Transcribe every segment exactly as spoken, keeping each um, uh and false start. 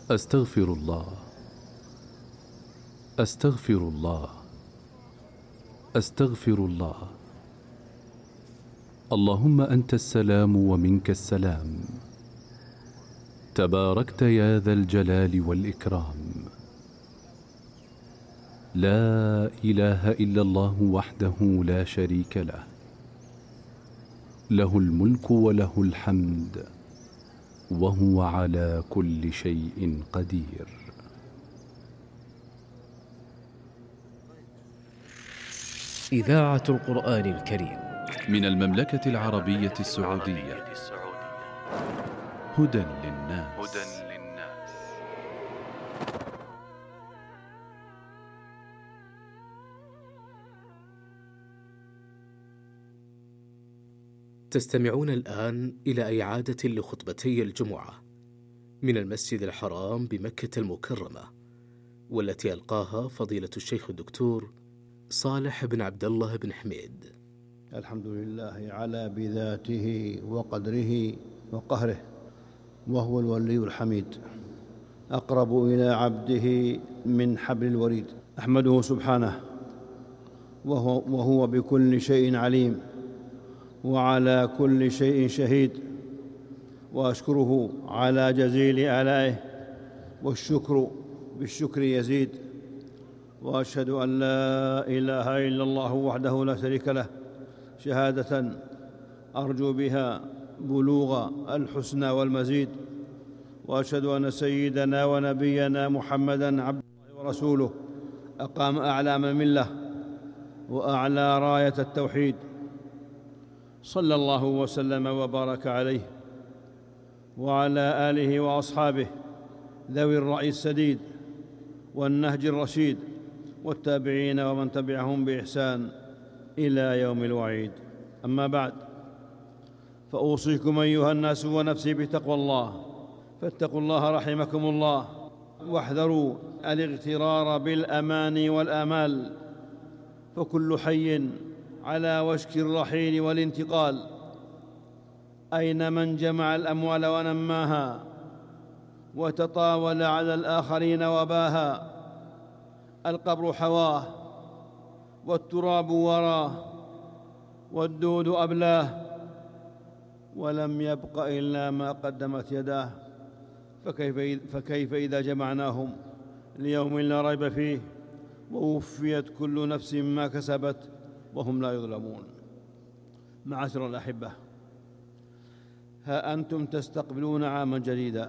أستغفر الله أستغفر الله أستغفر الله. اللهم أنت السلام ومنك السلام، تباركت يا ذا الجلال والإكرام. لا إله إلا الله وحده لا شريك له، له الملك وله الحمد وهو على كل شيء قدير. إذاعة القرآن الكريم من المملكة العربية السعودية. هدى للناس. تستمعون الآن إلى إعادة لخطبتي الجمعة من المسجد الحرام بمكة المكرمة، والتي ألقاها فضيلة الشيخ الدكتور صالح بن عبد الله بن حميد. الحمد لله على بذاته وقدره وقهره، وهو الولي الحميد، أقرب إلى عبده من حبل الوريد. أحمده سبحانه وهو, وهو بكل شيء عليم وعلى كل شيء شهيد، وأشكره على جزيل آلائه، والشكر بالشكر يزيد. وأشهد أن لا إله إلا الله وحده لا شريك له، شهادة أرجو بها بلوغ الحسنى والمزيد. وأشهد أن سيدنا ونبينا محمدًا عبده ورسوله، أقام أعلام الملة وأعلى راية التوحيد، صلى الله وسلم وبارك عليه وعلى آله وأصحابه ذوي الرأي السديد والنهج الرشيد، والتابعين ومن تبعهم بإحسان إلى يوم الوعيد. أما بعد، فأوصيكم أيها الناس ونفسي بتقوى الله، فاتقوا الله رحمكم الله، واحذروا الاغترار بالأماني والآمال، فكل حي على وشك الرحيل والانتقال. أين من جمع الأموال ونماها وتطاول على الآخرين وباها؟ القبر حواه والتراب وراه والدود أبلاه، ولم يبق إلا ما قدمت يداه. فكيف, فكيف إذا جمعناهم ليوم لا ريب فيه، ووفيت كل نفس ما كسبت وهم لا يظلمون. معاشر الأحبة، ها أنتم تستقبلون عاما جديدا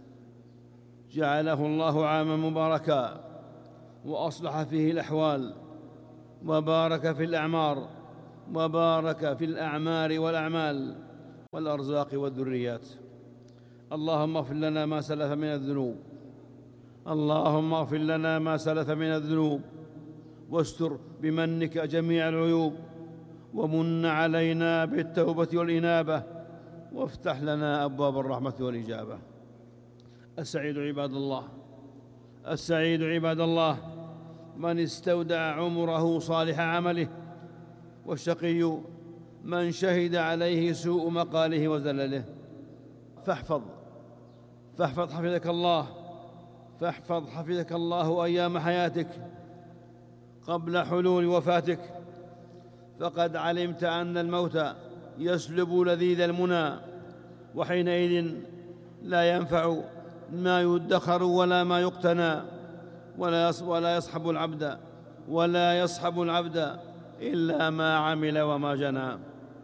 جعله الله عاما مباركا، وأصلح فيه الأحوال، وبارك في الأعمار، وبارك في الأعمار والأعمال والأرزاق والذريات. اللهم اغفر لنا ما سلف من الذنوب، اللهم اغفر لنا ما سلف من الذنوب، واستر بمنك جميع العيوب، ومن علينا بالتوبة والإنابة، وافتح لنا أبواب الرحمة والإجابة. السعيد عباد الله، السعيد عباد الله من استودع عمره صالح عمله، والشقي من شهد عليه سوء مقاله وزلله. فاحفظ فاحفظ حفظك الله فاحفظ حفظك الله أيام حياتك قبل حلول وفاتك، فقد علمت أن الموت يسلب لذيذ المنى، وحينئذ لا ينفع ما يدخر ولا ما يقتنى، ولا يصحب العبد ولا يصحب العبد إلا ما عمل وما جنى.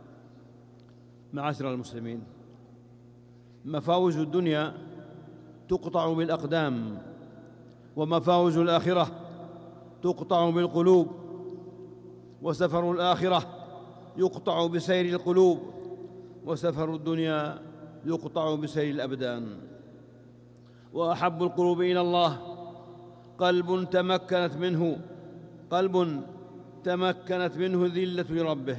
معاشر المسلمين، مفاوز الدنيا تقطع بالأقدام، ومفاوز الآخرة تقطع بالقلوب، وسفر الآخرة يقطع بسير القلوب، وسفر الدنيا يقطع بسير الأبدان. وأحب القلوب إلى الله قلب تمكنت منه قلب تمكنت منه الذلة لربه،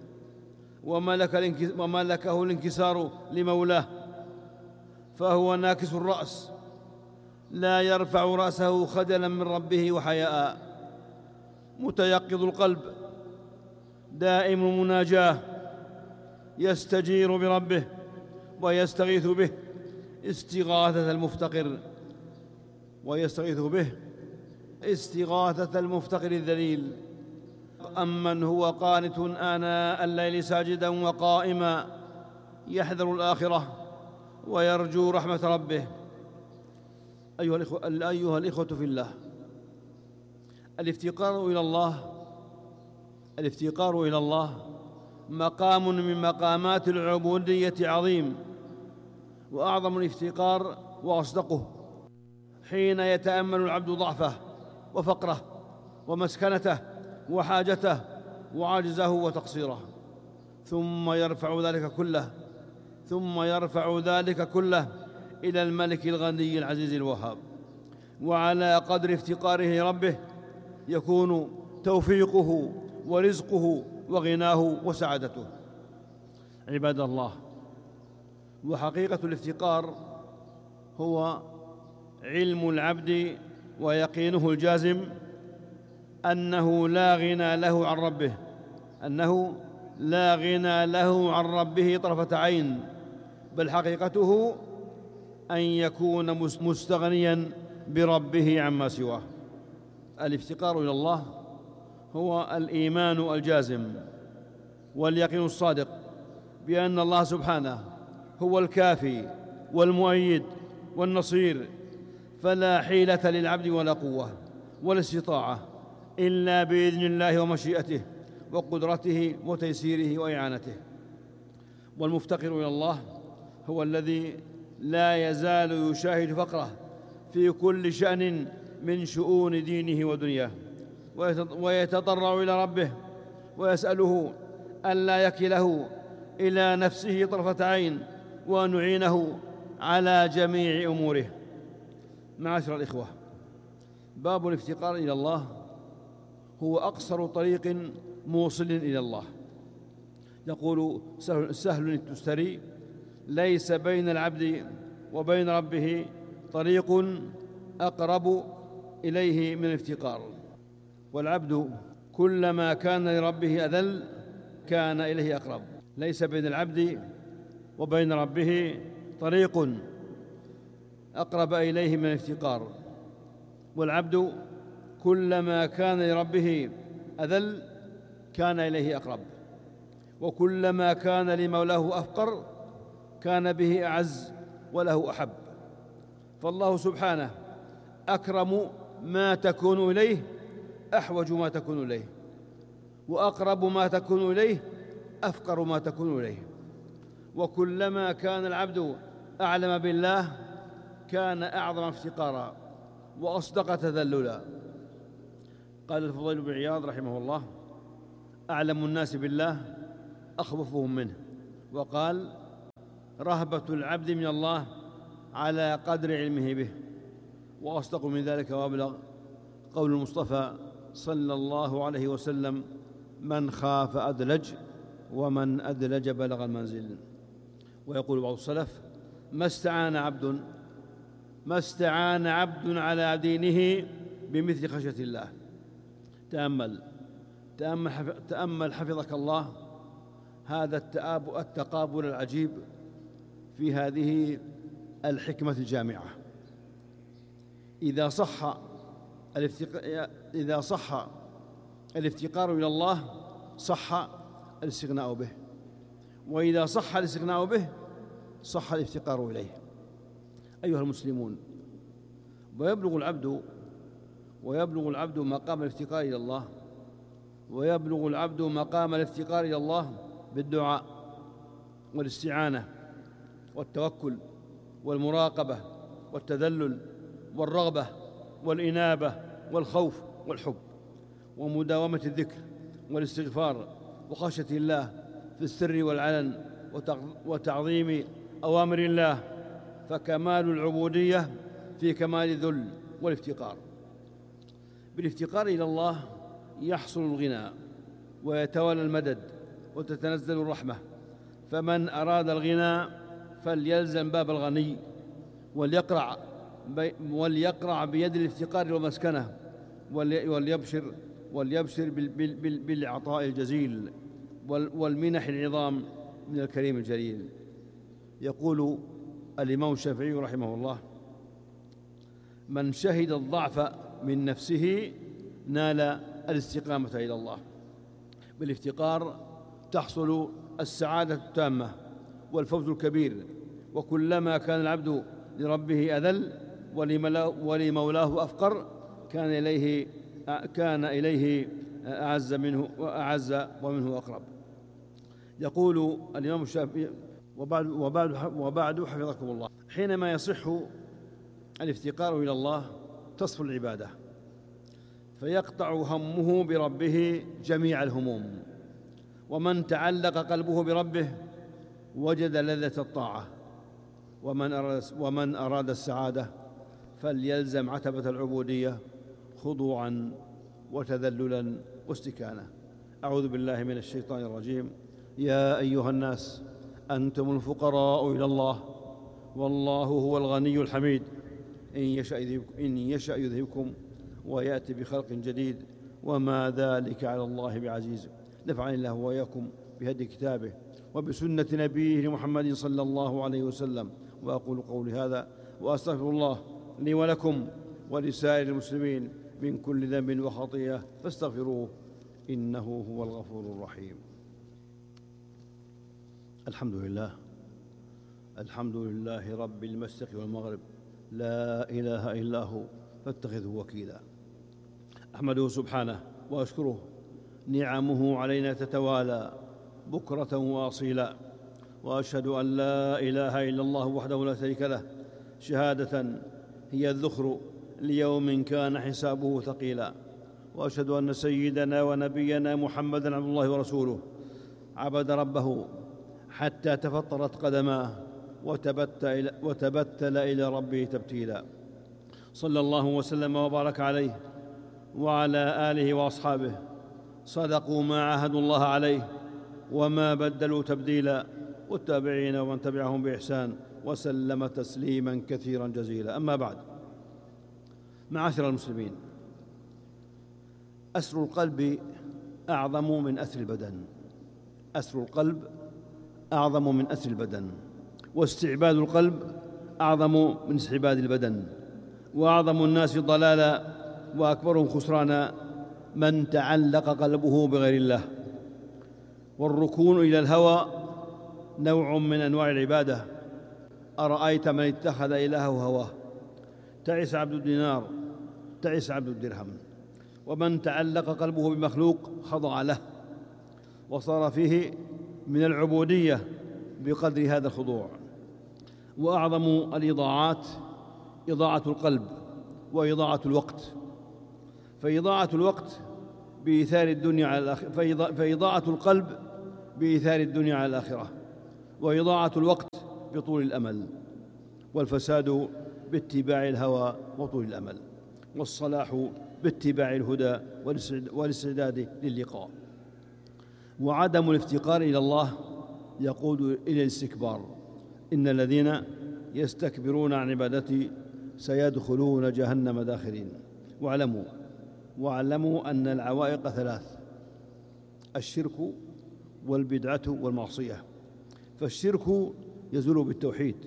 وملك وملكه الانكسار لمولاه، فهو ناكس الرأس لا يرفع رأسه خجلا من ربه وحياء، متيقظ القلب دائم المناجاة، يستجير بربه ويستغيث به استغاثة المفتقر، ويستغيث به استغاثة المفتقر الذليل. أمن هو قانت آناء الليل ساجدا وقائما يحذر الآخرة ويرجو رحمة ربه. أيها الإخوة, أيها الإخوة في الله، الافتقار إلى الله الافتقار إلى الله مقام من مقامات العبودية عظيم، وأعظم الافتقار وأصدقه حين يتأمل العبد ضعفه وفقره ومسكنته وحاجته وعجزه وتقصيره، ثم يرفع ذلك كله ثم يرفع ذلك كله إلى الملك الغني العزيز الوهاب. وعلى قدر افتقاره لربه يكون توفيقه ورزقه وغناه وسعادته. عباد الله، وحقيقة الافتقار هو علم العبد ويقينه الجازم أنه لا غنى له عن ربه أنه لا غنى له عن ربه طرفة عين، بل حقيقته أن يكون مستغنيا بربه عما سواه. الافتقار إلى الله هو الإيمان الجازم واليقين الصادق بأن الله سبحانه هو الكافي والمؤيد والنصير، فلا حيلة للعبد ولا قوة ولا استطاعة إلا بإذن الله ومشيئته وقدرته وتيسيره وإعانته. والمفتقر إلى الله هو الذي لا يزال يشاهد فقره في كل شأن من شؤون دينه ودنياه، ويتضرع إلى ربه ويسأله ألا يكله إلى نفسه طرفة عين، وأن يعينه على جميع أموره. معاشر الإخوة، باب الافتقار إلى الله هو أقصر طريق موصل إلى الله. يقول سهل التستري: ليس بين العبد وبين ربه طريق أقرب إليه من الافتقار، والعبد كلما كان لربه أذل كان إليه أقرب. ليس بين العبد وبين ربه طريق أقرب إليه من الافتقار، والعبد كلما كان لربه أذل كان إليه أقرب، وكلما كان لمولاه أفقر كان به أعز وله أحب. فالله سبحانه أكرم ما تكون إليه أحوج ما تكون إليه، وأقرب ما تكون إليه أفقر ما تكون إليه. وكلما كان العبد أعلم بالله كان أعظم افتقارا وأصدق تذللا. قال الفضيل بن عياض رحمه الله: أعلم الناس بالله أخوفهم منه. وقال: رهبة العبد من الله على قدر علمه به. وأصدق من ذلك وأبلغ قول المصطفى صلى الله عليه وسلم: من خاف أدلج ومن أدلج بلغ المنزل. ويقول بعض السلف: ما استعان عبد ما استعان عبد على دينه بمثل خشية الله. تأمل تأمل, تأمل حفظك الله هذا التقابل العجيب في هذه الحكمة الجامعة. إذا صح إذا صح الافتقار إلى الله صح الاستغناء به، وإذا صح الاستغناء به صح الافتقار إليه. أيها المسلمون، ويبلغ العبد ويبلغ العبد مقام الافتقار إلى الله ويبلغ العبد مقام الافتقار إلى الله بالدعاء والاستعانة والتوكل والمراقبة والتذلل والرغبة والإنابة والخوف والحب، ومداومة الذكر والاستغفار وخشية الله في السر والعلن وتعظيم أوامر الله. فكمال العبودية في كمال الذل والافتقار. بالافتقار إلى الله يحصل الغنى ويتولى المدد وتتنزل الرحمة. فمن أراد الغنى فليلزم باب الغني وليقرع وليقرع بيد الافتقار والمسكنة وليبشر وليبشر بالعطاء الجزيل والمنح العظام من الكريم الجليل. يقول الإمام الشافعي رحمه الله: من شهد الضعف من نفسه نال الاستقامة إلى الله. بالافتقار تحصل السعادة التامة والفوز الكبير، وكلما كان العبد لربه أذل ولمولاه أفقر كان إليه كان إليه أعز منه وأعز ومنه أقرب. يقول الإمام الشافعي: وبعد, وبعد, وبعد حفظكم الله، حينما يصح الافتقار إلى الله تصفو العبادة، فيقطع همه بربه جميع الهموم. ومن تعلق قلبه بربه وجد لذة الطاعة. ومن أراد, ومن أراد السعادة فليلزم عتبة العبودية خضوعا وتذللا واستكانة. أعوذ بالله من الشيطان الرجيم. يا أيها الناس أنتم الفقراء إلى الله والله هو الغني الحميد إن يشأ إن يشأ يذهبكم ويأتي بخلق جديد وما ذلك على الله بعزيز. نفعني الله وإياكم بهدي كتابه وبسنة نبيه محمد صلى الله عليه وسلم. وأقول قولي هذا وأستغفر الله لي ولكم ولسائر المسلمين من كل ذنب وخطيئة فاستغفروه إنه هو الغفور الرحيم. الحمد لله الحمد لله رب المشرق والمغرب، لا إله إلا هو فاتخذه وكيلا. أحمده سبحانه وأشكره، نعمه علينا تتوالى بكرة وأصيلا، وأشهد أن لا إله إلا الله وحده لا شريك له شهادة هي الذخر ليوم كان حسابه ثقيلا. وأشهد أن سيدنا ونبينا محمدًا عبد الله ورسوله، عبد ربه حتى تفطرت قدماه وتبتل, وتبتل إلى ربه تبتيلا. صلى الله وسلم وبارك عليه وعلى آله وأصحابه، صدقوا ما عاهدوا الله عليه وما بدلوا تبديلا، والتابعين ومن تبعهم بإحسان وسلم تسليما كثيرا جزيلا. أما بعد، معاشر المسلمين، أسر القلب أعظم من أسر البدن. أسر القلب أعظم من أسر البدن، واستعباد القلب أعظم من استعباد البدن. وأعظم الناس ضلالا وأكبرهم خسرانا من تعلق قلبه بغير الله. والركون إلى الهوى نوع من أنواع العبادة. أرأيت من اتخذ إلهه هواه، تعس عبد الدينار، تعس عبد الدرهم. ومن تعلق قلبه بمخلوق خضع له، وصار فيه من العبودية بقدر هذا الخضوع. وأعظم الإضاعات إضاعة القلب وإضاعة الوقت. فإضاعة الوقت بإيثار الدنيا على الآخرة، فإضاعة القلب بإيثار الدنيا على الآخرة، وإضاعة الوقت بطول الأمل، والفساد باتباع الهوى وطول الأمل، والصلاح باتباع الهدى والاستعداد للقاء. وعدم الافتقار إلى الله يقود إلى الاستكبار. إن الذين يستكبرون عن عبادتي سيدخلون جهنم داخرين. واعلموا واعلموا أن العوائق ثلاث: الشرك والبدعة والمعصية. فالشرك يزول بالتوحيد،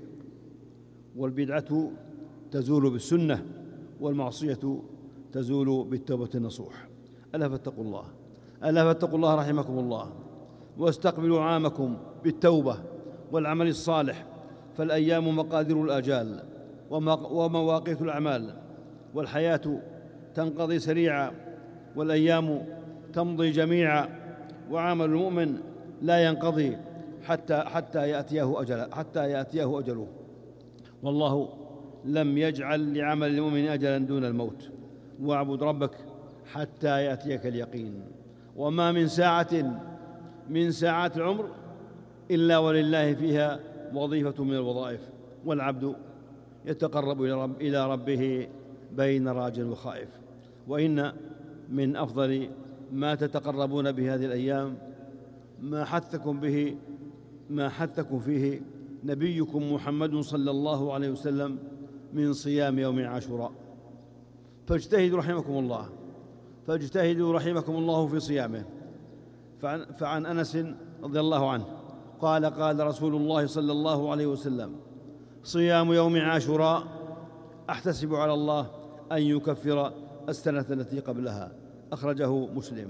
والبدعة تزول بالسنة، والمعصية تزول بالتوبة النصوح. ألا فاتقوا الله ألا فاتقوا الله رحمكم الله، واستقبلوا عامكم بالتوبة والعمل الصالح، فالأيام مقادير الآجال ومواقيت الأعمال، والحياة تنقضي سريعا والأيام تمضي جميعا، وعمل المؤمن لا ينقضي حتى حتى يأتيه أجله حتى يأتيه أجله والله لم يجعل لعمل المؤمن أجلا دون الموت. واعبد ربك حتى يأتيك اليقين. وما من ساعة من ساعات العمر إلا ولله فيها وظيفة من الوظائف، والعبد يتقرب إلى ربه بين راج وخائف. وإن من أفضل ما تتقربون به هذه الأيام ما حثكم به ما حثكم فيه نبيكم محمد صلى الله عليه وسلم من صيام يوم عاشوراء. فاجتهدوا رحمكم الله فاجتهدوا رحمكم الله في صيامه. فعن, فعن أنس رضي الله عنه قال: قال رسول الله صلى الله عليه وسلم: صيام يوم عاشوراء أحتسب على الله أن يكفر السنة التي قبلها. أخرجه مسلم.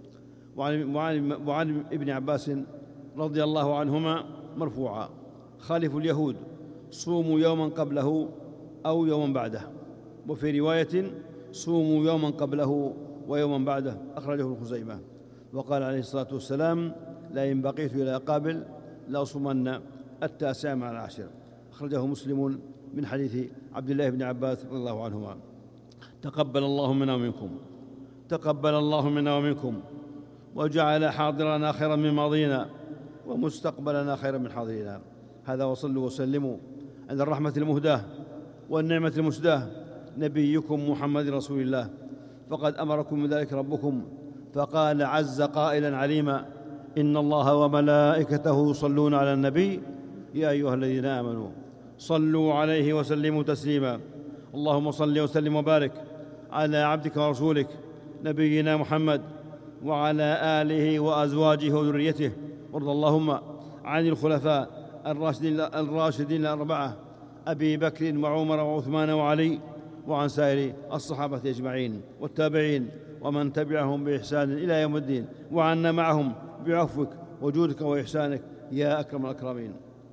وعن ابن عباس رضي الله عنهما مرفوعا: خالفوا اليهود، صوموا يوما قبله أو يوما بعده. وفي رواية: صوموا يوما قبله ويوما بعده. أخرجه ابن خزيمة. وقال عليه الصلاة والسلام: لئن بقيت إلى قابل لأصومن التاسع مع العاشر. أخرجه مسلم من حديث عبد الله بن عباس رضي الله عنهما. تقبل الله منا ومنكم، تقبل الله منا ومنكم، وجعل حاضرنا خيرا من ماضينا ومستقبلنا خيرا من حاضرنا. هذا وصلوا وسلموا عند الرحمة المهداة والنعمة المسداة نبيكم محمد رسول الله، فقد أمركم من ذلك ربكم، فقال عز قائلا عليما: إن الله وملائكته يصلون على النبي يا أيها الذين آمنوا صلوا عليه وسلموا تسليما. اللهم صل وسلم وبارك على عبدك ورسولك نبينا محمد وعلى آله وأزواجه وذريته، وارض اللهم عن الخلفاء الراشدين الراشدين الأربعة أبي بكر وعمر وعثمان وعلي، وعن سائر الصحابة أجمعين والتابعين ومن تبعهم بإحسان إلى يوم الدين، وعنا معهم بعفوك وجودك وإحسانك يا أكرم الأكرمين.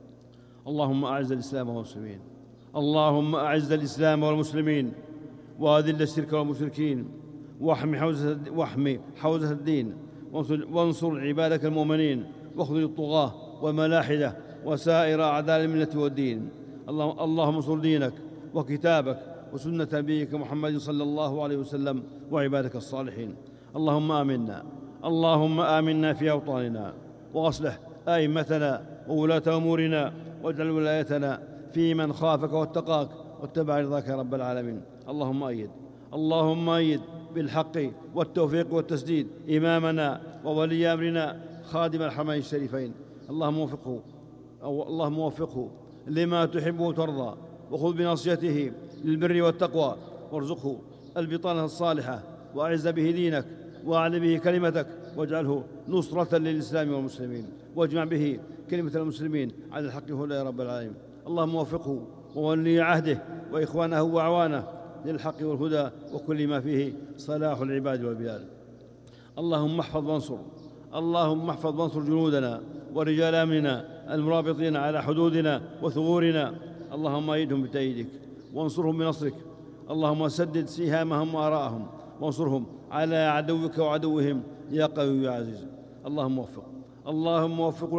اللهم أعز الإسلام والمسلمين، اللهم أعز الإسلام والمسلمين، وأذل الشرك والمشركين، واحمي حوزة, واحمي حوزة الدين، وانصر عبادك المؤمنين، واخذل الطغاة والملاحدة وسائر أعداء الملة والدين. اللهم انصر دينك وكتابك وسنة نبيك محمد صلى الله عليه وسلم وعبادك الصالحين. اللهم آمنا، اللهم آمنا في أوطاننا، وأصلح أئمتنا وولاة أمورنا، واجعل ولايتنا في من خافك واتقاك واتبع رضاك يا رب العالمين. اللهم أيد اللهم أيد بالحق والتوفيق والتسديد إمامنا وولي أمرنا خادم الحرمين الشريفين. اللهم وفقه أو اللهم وفقه لما تحب وترضى، وخذ بنصيته للبر والتقوى، وارزقه البطانة الصالحة، وأعز به دينك، وأعل به كلمتك، واجعله نصرة للإسلام والمسلمين، واجمع به كلمة المسلمين على الحق هدى يا رب العالمين. اللهم وفقه وولي عهده وإخوانه وأعوانه للحق والهدى وكل ما فيه صلاح العباد والبلاد. اللهم احفظ وانصر اللهم احفظ وانصر جنودنا ورجال أمننا المرابطين على حدودنا وثغورنا. اللهم أيدهم بتأييدك وانصرهم بنصرك. اللهم سدد سهامهم وآراءهم وانصرهم على عدوك وعدوهم يا قوي يا عزيز. اللهم وفق اللهم وفق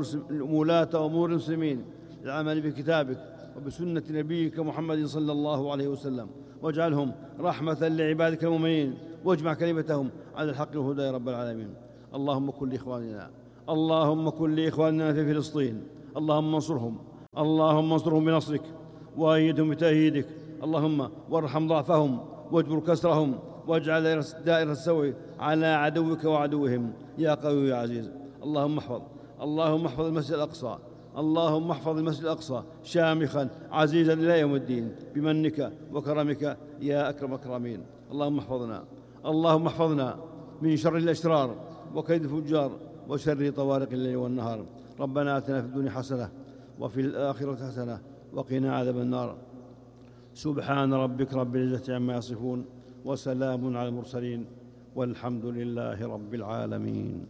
ولاة أمور المسلمين للعمل بكتابك وبسنة نبيك محمد صلى الله عليه وسلم، واجعلهم رحمة لعبادك المؤمنين، واجمع كلمتهم على الحق والهدى يا رب العالمين. اللهم كن لإخواننا اللهم كن لإخواننا في فلسطين، اللهم انصرهم اللهم انصرهم بنصرك وأيدهم بتأييدك. اللهم وارحم ضعفهم واجبر كسرهم، واجعل دائرة السوء على عدوك وعدوهم يا قوي يا عزيز. اللهم احفظ اللهم احفظ المسجد الأقصى اللهم احفظ المسجد الأقصى شامخا عزيزا إلى يوم الدين بمنك وكرمك يا أكرم الأكرمين. اللهم احفظنا اللهم احفظنا من شر الأشرار وكيد الفجار وشر طوارق الليل والنهار. ربنا آتنا في الدنيا حسنة وفي الآخرة حسنة وقنا عذاب النار. سبحان ربك رب العزة عما يصفون، وسلام على المرسلين، والحمد لله رب العالمين.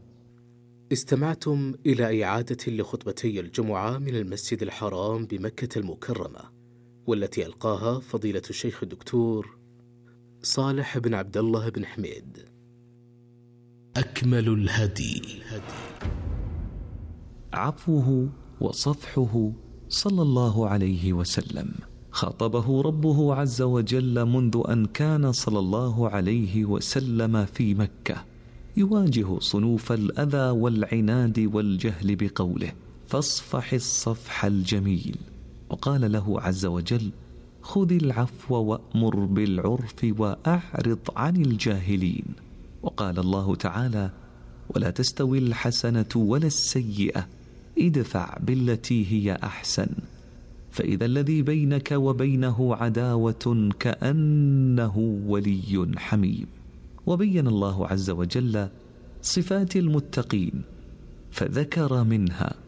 استمعتم إلى إعادة لخطبتي الجمعة من المسجد الحرام بمكة المكرمة، والتي ألقاها فضيلة الشيخ الدكتور صالح بن عبد الله بن حميد. أكمل الهدي عفوه وصفحه صلى الله عليه وسلم. خاطبه ربه عز وجل منذ أن كان صلى الله عليه وسلم في مكة يواجه صنوف الأذى والعناد والجهل بقوله: فاصفح الصفح الجميل. وقال له عز وجل: خذ العفو وأمر بالعرف وأعرض عن الجاهلين. وقال الله تعالى: ولا تستوي الحسنة ولا السيئة ادفع بالتي هي أحسن فإذا الذي بينك وبينه عداوة كأنه ولي حميم. وبين الله عز وجل صفات المتقين فذكر منها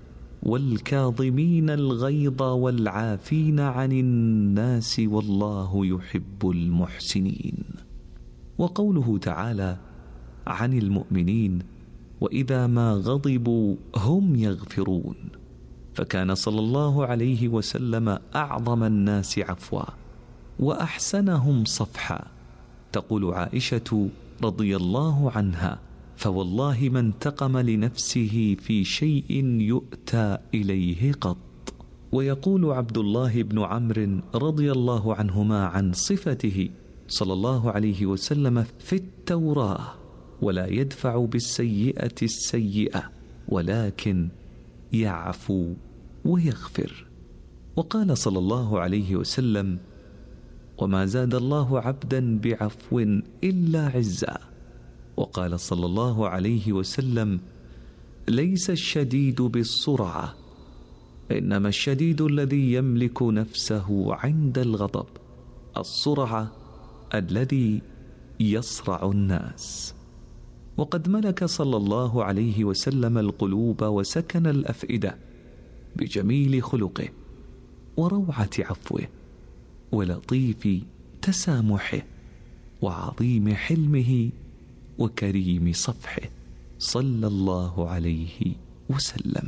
والكاظمين الغيظ والعافين عن الناس والله يحب المحسنين. وقوله تعالى عن المؤمنين وإذا ما غضبوا هم يغفرون، فكان صلى الله عليه وسلم أعظم الناس عفوا وأحسنهم صفحا. تقول عائشة رضي الله عنها: فوالله ما انتقم لنفسه في شيء يؤتى إليه قط. ويقول عبد الله بن عمرو رضي الله عنهما عن صفته صلى الله عليه وسلم في التوراة: ولا يدفع بالسيئة السيئة ولكن يعفو ويغفر. وقال صلى الله عليه وسلم: وما زاد الله عبدا بعفو إلا عزا. وقال صلى الله عليه وسلم: ليس الشديد بالسرعة، إنما الشديد الذي يملك نفسه عند الغضب، السرعة الذي يصرع الناس. وقد ملك صلى الله عليه وسلم القلوب وسكن الأفئدة بجميل خلقه وروعة عفوه ولطيف تسامحه وعظيم حلمه وكريم صفحه صلى الله عليه وسلم.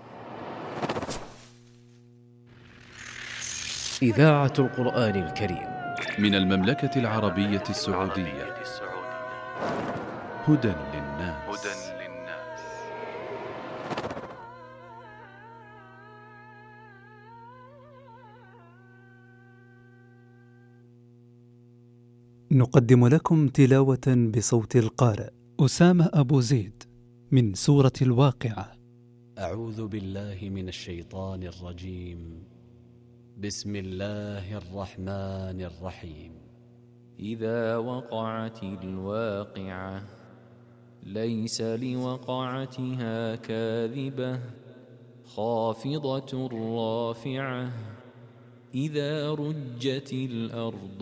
إذاعة القرآن الكريم من المملكة العربية السعودية. هدى للناس. نقدم لكم تلاوة بصوت القارئ أسامة أبو زيد من سورة الواقعة. أعوذ بالله من الشيطان الرجيم. بسم الله الرحمن الرحيم. إذا وقعت الواقعة ليس لوقعتها كاذبة خافضة رافعة إذا رجت الأرض